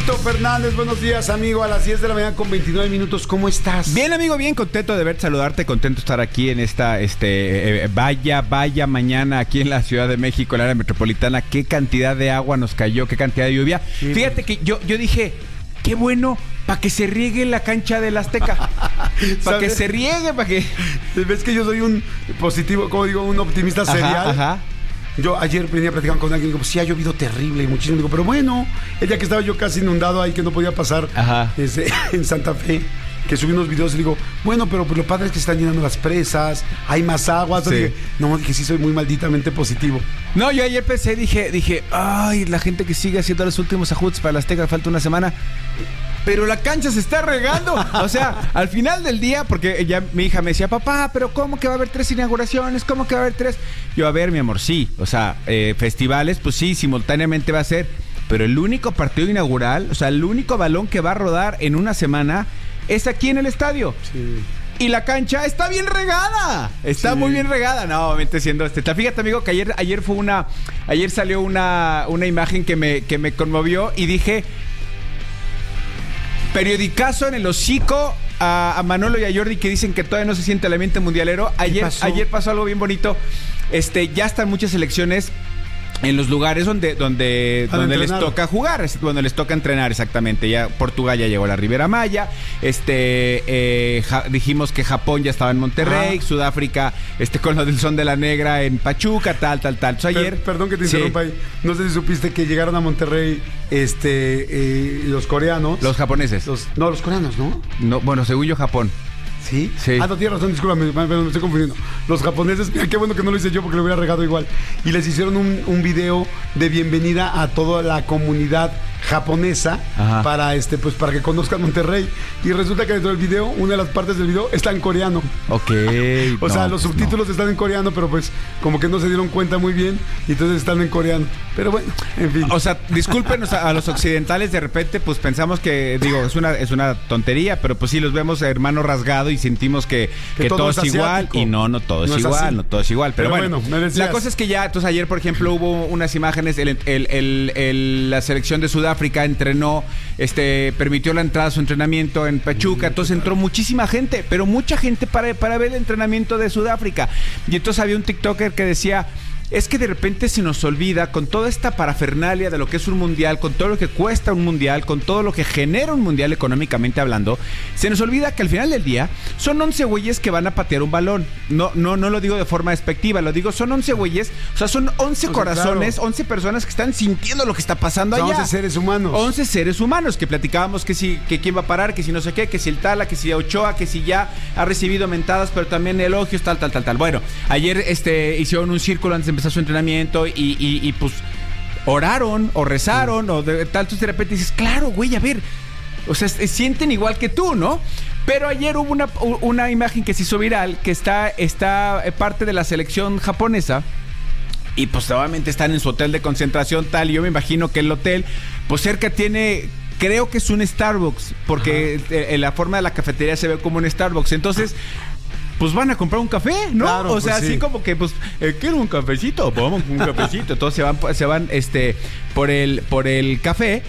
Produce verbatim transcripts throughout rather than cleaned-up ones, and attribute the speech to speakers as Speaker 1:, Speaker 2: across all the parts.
Speaker 1: Tito Fernández, buenos días, amigo, a las diez de la mañana con veintinueve minutos, ¿cómo estás?
Speaker 2: Bien, amigo, bien, contento de verte, saludarte, contento de estar aquí en esta, este, eh, vaya, vaya mañana aquí en la Ciudad de México, en la área metropolitana. Qué cantidad de agua nos cayó, qué cantidad de lluvia. Sí. Fíjate que yo, yo dije, qué bueno, para que se riegue la cancha del Azteca. Para que se riegue, para que...
Speaker 1: ¿Ves que yo soy un positivo, como digo, un optimista serial?
Speaker 2: Ajá, ajá.
Speaker 1: Yo ayer venía platicando con alguien y digo, pues sí, ha llovido terrible y muchísimo. Digo, pero bueno, el día que estaba yo casi inundado ahí, que no podía pasar este, en Santa Fe, que subí unos videos y digo, bueno, pero pues lo padre es que se están llenando las presas, hay más agua. Sí. Dije, no, dije, sí, soy muy malditamente positivo.
Speaker 2: No, yo ayer pensé, dije, dije, ay, la gente que sigue haciendo los últimos ajustes para el Azteca, falta una semana. Pero la cancha se está regando. O sea, al final del día, porque ya mi hija me decía, papá, pero ¿cómo que va a haber tres inauguraciones? ¿Cómo que va a haber tres? Yo, a ver, mi amor, sí. O sea, eh, festivales, pues sí, simultáneamente va a ser. Pero el único partido inaugural, o sea, el único balón que va a rodar en una semana es aquí en el estadio. Sí. Y la cancha está bien regada. Está sí. muy bien regada. No, obviamente siendo este. Fíjate, amigo, que ayer, ayer fue una. Ayer salió una, una imagen que me, que me conmovió y dije. Periodicazo en el hocico a, a Manolo y a Jordi, que dicen que todavía no se siente el ambiente mundialero. Ayer pasó? ayer pasó algo bien bonito. Este, ya están muchas selecciones en los lugares donde, donde, donde les toca jugar, donde les toca entrenar, exactamente. Ya Portugal ya llegó a la Riviera Maya. Este, eh, ja, dijimos que Japón ya estaba en Monterrey, ah. Sudáfrica, este, con lo del Son de la Negra en Pachuca, tal, tal, tal. Entonces, ayer,
Speaker 1: per, perdón que te interrumpa sí. ahí. No sé si supiste que llegaron a Monterrey, este, eh, los coreanos.
Speaker 2: Los japoneses.
Speaker 1: Los, no, los coreanos, ¿no?
Speaker 2: No, bueno, según yo, Japón.
Speaker 1: ¿Sí? Sí. Ah, no, tienes razón, discúlpame, me, me estoy confundiendo. Los japoneses, mira, qué bueno que no lo hice yo porque lo hubiera regado igual. Y les hicieron un, un video de bienvenida a toda la comunidad japonesa. Ajá. para este pues para que conozcan Monterrey. Y resulta que dentro del video, una de las partes del video está en coreano.
Speaker 2: Ok.
Speaker 1: O no, sea, los subtítulos no. están en coreano, pero pues como que no se dieron cuenta muy bien y entonces están en coreano. Pero bueno, en fin.
Speaker 2: O sea, discúlpenos a, a los occidentales, de repente pues pensamos que, digo, es una, es una tontería, pero pues sí los vemos hermano rasgado y sentimos que, que, que todo, todo es, es igual. Y no, no todo no es, es igual, así. no todo es igual. Pero, pero bueno, bueno la cosa es que ya, entonces ayer, por ejemplo, hubo unas imágenes, el, el, el, el, la selección de Sudáfrica entrenó, este, permitió la entrada a su entrenamiento en Pachuca, entonces entró muchísima gente, pero mucha gente para, para ver el entrenamiento de Sudáfrica. Y entonces había un TikToker que decía, es que de repente se nos olvida, con toda esta parafernalia de lo que es un mundial, con todo lo que cuesta un mundial, con todo lo que genera un mundial económicamente hablando, se nos olvida que al final del día son once güeyes que van a patear un balón. No, no, no lo digo de forma despectiva, lo digo, son once güeyes, o sea, son once o sea, corazones, claro. once personas que están sintiendo lo que está pasando allá.
Speaker 1: once seres humanos.
Speaker 2: once seres humanos, que platicábamos que si, que quién va a parar, que si no sé qué, que si el Tala, que si Ochoa, que si ya ha recibido mentadas, pero también elogios, tal, tal, tal, tal. Bueno, ayer este, hicieron un círculo antes de empezar su entrenamiento y, y, y pues oraron o rezaron sí. o de, tal, entonces de repente dices, claro, güey, a ver, o sea, se sienten igual que tú, ¿no? Pero ayer hubo una, una imagen que se hizo viral, que está, está parte de la selección japonesa y pues obviamente están en su hotel de concentración tal, y yo me imagino que el hotel pues cerca tiene, creo que es un Starbucks, porque en la forma de la cafetería se ve como un Starbucks, entonces pues van a comprar un café, ¿no? Claro, o sea, pues así sí. como que, pues, eh, ¿quiero un cafecito? Vamos un cafecito. Entonces se van, se van este, por el, por el café.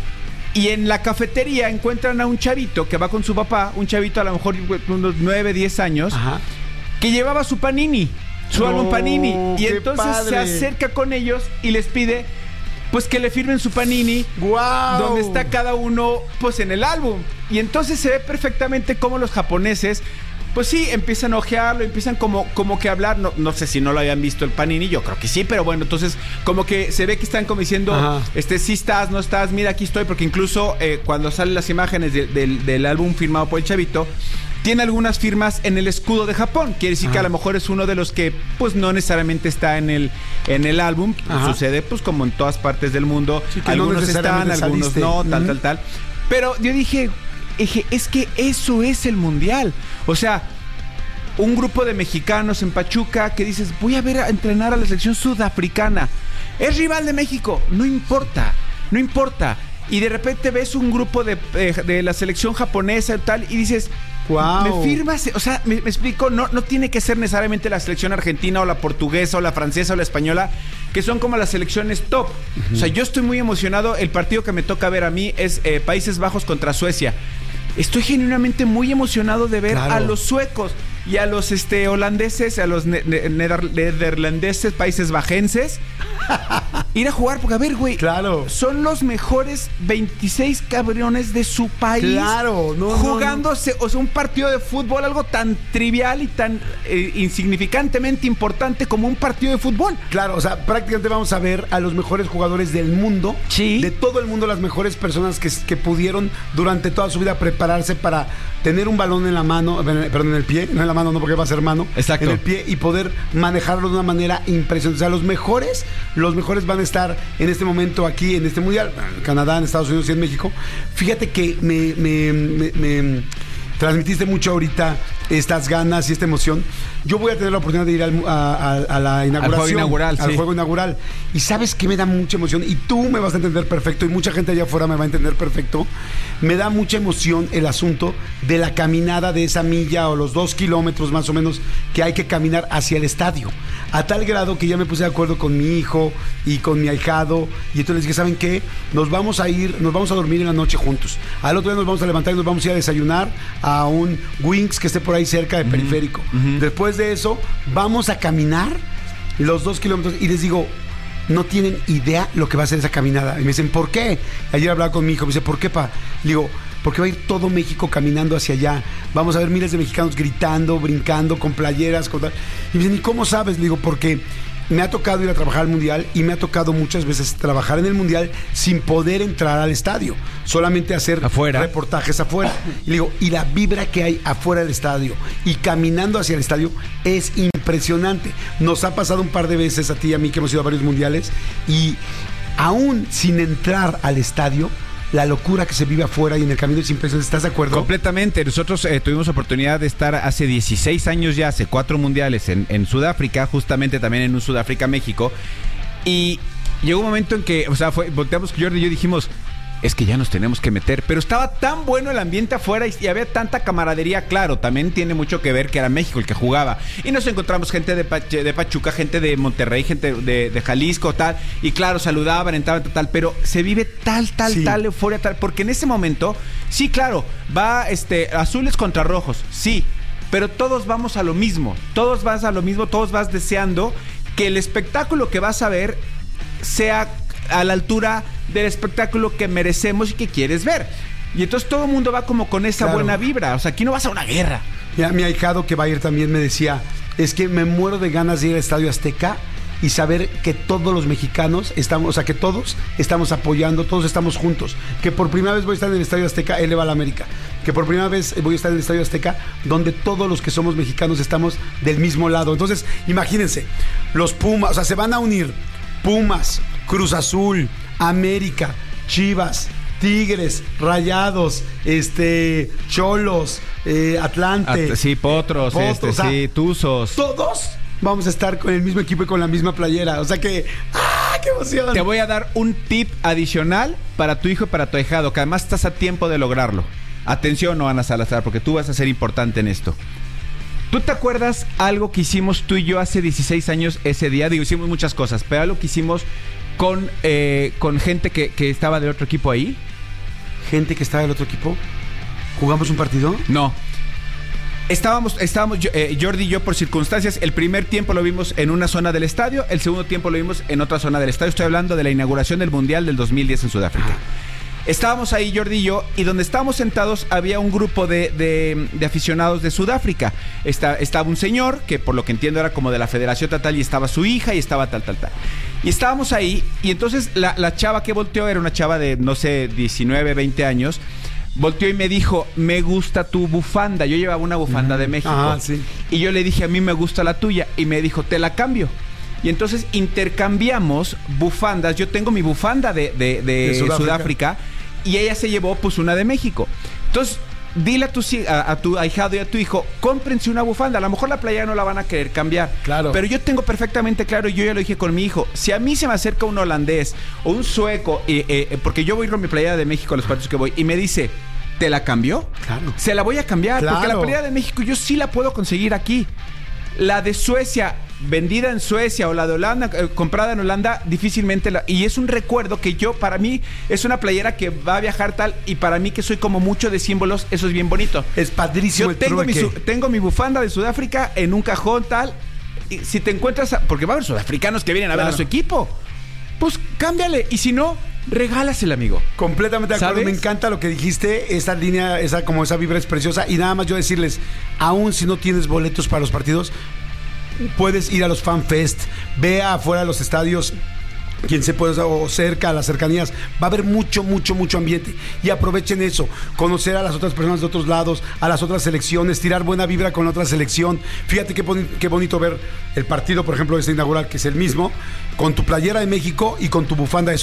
Speaker 2: Y en la cafetería encuentran a un chavito que va con su papá, un chavito a lo mejor unos nueve, diez años, ajá. que llevaba su Panini, su oh, álbum Panini. Y entonces padre. se acerca con ellos y les pide, pues, que le firmen su Panini,
Speaker 1: wow.
Speaker 2: donde está cada uno, pues, en el álbum. Y entonces se ve perfectamente cómo los japoneses, pues sí, empiezan a ojearlo, empiezan como, como que a hablar, no, no sé si no lo habían visto el Panini, yo creo que sí, pero bueno, entonces como que se ve que están como diciendo, ajá. este, sí estás, no estás, mira, aquí estoy, porque incluso eh, cuando salen las imágenes de, de, del álbum firmado por el chavito, tiene algunas firmas en el escudo de Japón, quiere decir ajá. que a lo mejor es uno de los que pues no necesariamente está en el, en el álbum, ajá. sucede pues como en todas partes del mundo, sí, algunos no están, algunos no, tal, uh-huh. tal, tal, pero yo dije... Dije, es que eso es el mundial. O sea, un grupo de mexicanos en Pachuca que dices, voy a ver a entrenar a la selección sudafricana. Es rival de México. No importa, no importa. Y de repente ves un grupo de, de, de la selección japonesa y tal, y dices, wow. me firmas, o sea, me, me explico, no, no tiene que ser necesariamente la selección argentina o la portuguesa o la francesa o la española. que son como las selecciones top. Uh-huh. O sea, yo estoy muy emocionado. El partido que me toca ver a mí es eh, Países Bajos contra Suecia. Estoy genuinamente muy emocionado de ver claro. a los suecos y a los este, holandeses, a los ne- ne- nederlandeses, países bajenses, ir a jugar. Porque, a ver, güey,
Speaker 1: claro.
Speaker 2: son los mejores veintiséis cabrones de su país.
Speaker 1: Claro, no,
Speaker 2: jugándose,
Speaker 1: no, no.
Speaker 2: o sea, un partido de fútbol, algo tan trivial y tan eh, insignificantemente importante como un partido de fútbol.
Speaker 1: Claro, o sea, prácticamente vamos a ver a los mejores jugadores del mundo,
Speaker 2: sí.
Speaker 1: de todo el mundo, las mejores personas que, que pudieron durante toda su vida prepararse para tener un balón en la mano, perdón, en el pie, no en la mano, no porque va a ser mano,
Speaker 2: exacto.
Speaker 1: en el pie y poder manejarlo de una manera impresionante. O sea, los mejores, los mejores van a estar en este momento aquí, en este mundial, en Canadá, en Estados Unidos y en México. Fíjate que me, me, me, me transmitiste mucho ahorita estas ganas y esta emoción. Yo voy a tener la oportunidad de ir al, a, a, a la inauguración.
Speaker 2: Al juego inaugural,
Speaker 1: Al
Speaker 2: sí.
Speaker 1: juego inaugural. Y ¿sabes qué me da mucha emoción? Y tú me vas a entender perfecto, y mucha gente allá afuera me va a entender perfecto. Me da mucha emoción el asunto de la caminada de esa milla o los dos kilómetros más o menos que hay que caminar hacia el estadio. A tal grado que ya me puse de acuerdo con mi hijo y con mi ahijado. Y entonces les dije, ¿saben qué? Nos vamos a ir, nos vamos a dormir en la noche juntos. Al otro día nos vamos a levantar y nos vamos a ir a desayunar a un Wings que esté por ahí cerca de Periférico. Uh-huh. Después de eso, vamos a caminar los dos kilómetros. Y les digo, no tienen idea lo que va a ser esa caminada. Y me dicen, ¿por qué? Ayer hablaba con mi hijo, me dice, ¿por qué, pa? Le digo, porque va a ir todo México caminando hacia allá. Vamos a ver miles de mexicanos gritando, brincando, con playeras, con tal. Y me dicen, ¿y cómo sabes? Le digo, porque me ha tocado ir a trabajar al Mundial y me ha tocado muchas veces trabajar en el Mundial sin poder entrar al estadio, solamente hacer
Speaker 2: afuera.
Speaker 1: reportajes afuera. Y le digo, y la vibra que hay afuera del estadio y caminando hacia el estadio es impresionante. Nos ha pasado un par de veces a ti y a mí que hemos ido a varios mundiales y aún sin entrar al estadio, la locura que se vive afuera y en el camino es impresionante. ¿Estás de acuerdo?
Speaker 2: Completamente. Nosotros eh, tuvimos oportunidad de estar hace dieciséis años ya, hace cuatro mundiales en, en Sudáfrica, justamente también en un Sudáfrica-México. Y llegó un momento en que, o sea, fue, volteamos Jordi y yo dijimos, es que ya nos tenemos que meter. Pero estaba tan bueno el ambiente afuera y, y había tanta camaradería. Claro, también tiene mucho que ver que era México el que jugaba. Y nos encontramos gente de, Pach- de Pachuca, gente de Monterrey, gente de, de Jalisco, tal. Y claro, saludaban, entraban, tal. Pero se vive tal, tal, sí. tal euforia, tal. Porque en ese momento, sí, claro, va este azules contra rojos, sí. Pero todos vamos a lo mismo. Todos vas a lo mismo, todos vas deseando que el espectáculo que vas a ver sea a la altura del espectáculo que merecemos y que quieres ver. Y entonces todo el mundo va como con esa claro. buena vibra. O sea, aquí no vas a una guerra.
Speaker 1: Mira, mi ahijado que va a ir también me decía, es que me muero de ganas de ir al Estadio Azteca y saber que todos los mexicanos estamos, o sea, que todos estamos apoyando, todos estamos juntos. Que por primera vez voy a estar en el Estadio Azteca, él le va a la América. Que por primera vez voy a estar en el Estadio Azteca, donde todos los que somos mexicanos estamos del mismo lado. Entonces, imagínense, los Pumas, o sea, se van a unir Pumas, Cruz Azul, América, Chivas, Tigres, Rayados, este, Cholos, eh, Atlante.
Speaker 2: At- sí, Potros,
Speaker 1: Potros
Speaker 2: este,
Speaker 1: o sea,
Speaker 2: sí, Tuzos.
Speaker 1: Todos vamos a estar con el mismo equipo y con la misma playera. O sea que, ¡ah, qué emoción!
Speaker 2: Te voy a dar un tip adicional para tu hijo y para tu ahijado, que además estás a tiempo de lograrlo. Atención, Ana Salazar, porque tú vas a ser importante en esto. ¿Tú te acuerdas algo que hicimos tú y yo hace dieciséis años ese día? Digo, hicimos muchas cosas, pero algo que hicimos con, eh, con gente que, que estaba del otro equipo ahí.
Speaker 1: ¿Gente que estaba del otro equipo? ¿Jugamos un partido?
Speaker 2: No. Estábamos, estábamos eh, Jordi y yo por circunstancias. El primer tiempo lo vimos en una zona del estadio, el segundo tiempo lo vimos en otra zona del estadio. Estoy hablando de la inauguración del Mundial del dos mil diez en Sudáfrica. Ah. Estábamos ahí, Jordi y yo, y donde estábamos sentados había un grupo de, de, de aficionados de Sudáfrica. Está, estaba un señor, que por lo que entiendo era como de la federación tal, tal, y estaba su hija y estaba tal, tal, tal. Y estábamos ahí, y entonces la, la chava que volteó era una chava de, no sé, diecinueve, veinte años. Volteó y me dijo, me gusta tu bufanda. Yo llevaba una bufanda de México.
Speaker 1: Ah, sí.
Speaker 2: Y yo le dije, a mí me gusta la tuya. Y me dijo, te la cambio. Y entonces intercambiamos bufandas. Yo tengo mi bufanda de, de, de, de Sudáfrica. Sudáfrica y ella se llevó pues una de México. Entonces, dile a tu, a, a tu ahijado y a tu hijo, cómprense una bufanda. A lo mejor la playera no la van a querer cambiar.
Speaker 1: Claro.
Speaker 2: Pero yo tengo perfectamente claro, y yo ya lo dije con mi hijo, si a mí se me acerca un holandés o un sueco, eh, eh, porque yo voy con mi playera de México a los partidos que voy, y me dice, ¿te la cambió?
Speaker 1: Claro.
Speaker 2: Se la voy a cambiar,
Speaker 1: claro.
Speaker 2: Porque la playera de México yo sí la puedo conseguir aquí. La de Suecia vendida en Suecia o la de Holanda, eh, comprada en Holanda, difícilmente la, y es un recuerdo que yo, para mí, es una playera que va a viajar tal, y para mí que soy como mucho de símbolos, eso es bien bonito.
Speaker 1: Es padrísimo.
Speaker 2: Yo tengo mi, su, tengo mi bufanda de Sudáfrica en un cajón tal, y si te encuentras, a, porque va a haber sudafricanos que vienen a claro. ver a su equipo, pues cámbiale, y si no, regálasela, amigo.
Speaker 1: Completamente de acuerdo.
Speaker 2: ¿Sabes?
Speaker 1: Me encanta lo que dijiste. Esa línea, esa como esa vibra es preciosa. Y nada más yo decirles, aún si no tienes boletos para los partidos, puedes ir a los Fan Fest, ve afuera de los estadios, quien se pueda, o cerca, a las cercanías, va a haber mucho, mucho, mucho ambiente, y aprovechen eso, conocer a las otras personas de otros lados, a las otras selecciones, tirar buena vibra con la otra selección. Fíjate qué, boni- qué bonito ver el partido, por ejemplo, este inaugural, que es el mismo, con tu playera de México y con tu bufanda de